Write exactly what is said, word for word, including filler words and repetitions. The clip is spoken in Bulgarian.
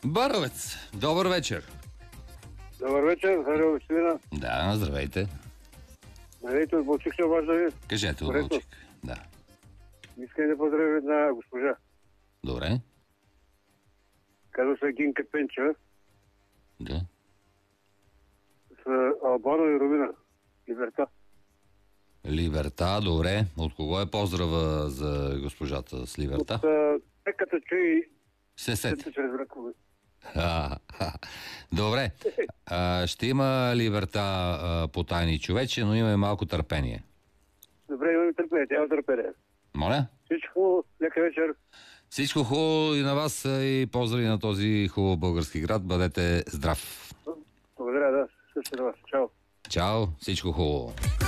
Боровец, добър вечер. Добър вечер, Харио Веселина. Да, здравейте. Здравейте, от Балчик се обажда ви. Кажете от Коректно. Балчик. Да. Искам да поздравя една госпожа. Добре. Казва се Гинка Пенча. Да. С Албано и Рубина. Либерта. Либерта, добре. От кого е поздрава за госпожата с Либерта? От а, като чуй Се сети. чрез ръкове. А, ха. Добре. А, ще има Либерта а, по тайни човече, но има и малко търпение. Добре, имаме търпение, тя търпение. Моля? Всичко, лека вечер. Всичко хубаво и на вас и поздрави на този хубав български град. Бъдете здрав. Благодаря, да, също на вас. Чао. Чао, всичко хубаво.